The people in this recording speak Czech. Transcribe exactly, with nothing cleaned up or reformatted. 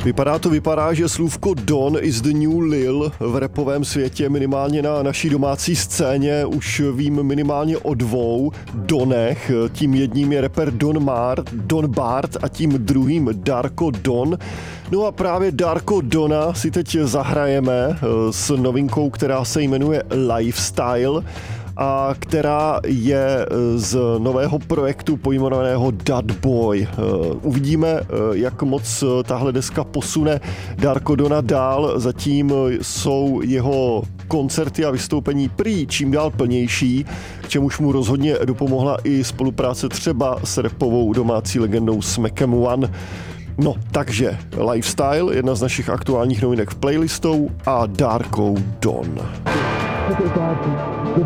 Vypadá to vypadá, že slůvko Don is the new Lil v rapovém světě, minimálně na naší domácí scéně už vím minimálně o dvou Donech. Tím jedním je rapper Don Mart, Don Bart a tím druhým Darko Don. No a právě Darko Dona si teď zahrajeme s novinkou, která se jmenuje Lifestyle a která je z nového projektu pojmenovaného Dat Boy. Uvidíme, jak moc tahle deska posune Darko Dona dál, zatím jsou jeho koncerty a vystoupení prý čím dál plnější, k čemuž mu rozhodně dopomohla i spolupráce třeba s rapovou domácí legendou Smackem One. No, takže Lifestyle, jedna z našich aktuálních novinek v playlistou a Darko Don.